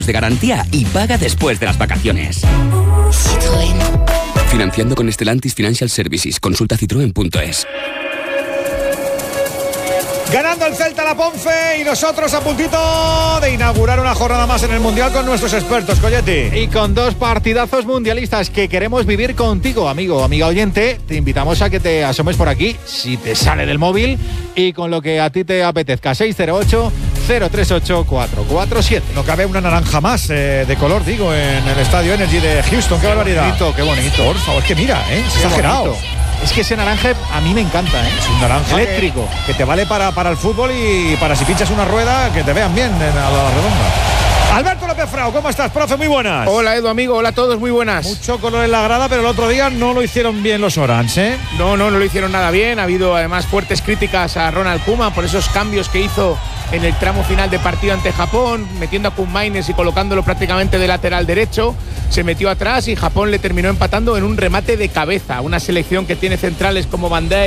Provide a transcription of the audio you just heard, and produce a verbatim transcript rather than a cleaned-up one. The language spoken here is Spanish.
de garantía y paga después de las vacaciones. Citroën. Financiando con Stellantis Financial Services. Consulta citroen punto es. Ganando el Celta la Ponfe y nosotros a puntito de inaugurar una jornada más en el Mundial con nuestros expertos, Colletti. Y con dos partidazos mundialistas que queremos vivir contigo, amigo, amiga oyente. Te invitamos a que te asomes por aquí, si te sale del móvil, y con lo que a ti te apetezca. seis cero ocho, cero tres ocho, cuatro cuatro siete. No cabe una naranja más eh, de color, digo, en el Estadio Energy de Houston. ¡Qué, qué barbaridad! Bonito, ¡Qué bonito! Por favor, que mira, ¿eh? Es exagerado. Bonito. Es que ese naranja a mí me encanta, ¿eh? Es un naranja eléctrico. Que, que te vale para, para el fútbol y para si pinchas una rueda, que te vean bien en la, la redonda. Alberto López Frau, ¿cómo estás, profe? Muy buenas. Hola, Edu, amigo. Hola a todos, muy buenas. Mucho color en la grada, pero el otro día no lo hicieron bien los Orange, ¿eh? No, no, no lo hicieron nada bien. Ha habido además fuertes críticas a Ronald Koeman por esos cambios que hizo en el tramo final de partido ante Japón, metiendo a Koen Maines y colocándolo prácticamente de lateral derecho. Se metió atrás y Japón le terminó empatando en un remate de cabeza. Una selección que tiene centrales como Van Dijk,